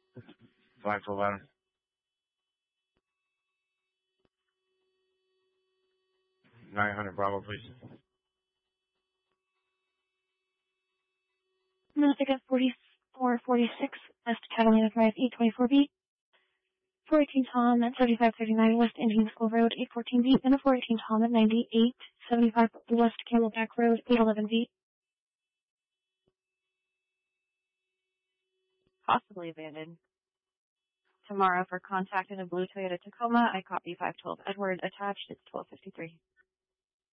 512 Adam. 900 Bravo, please. I'm going to pick up 4446 West Catalina Drive, 824B. 418 Tom at 3539 West Indian School Road, 814B. And a 418 Tom at 9875 West Camelback Road, 811B. Possibly abandoned. Tomorrow for contact in a blue Toyota Tacoma, I copy 512 Edward attached. It's 1253.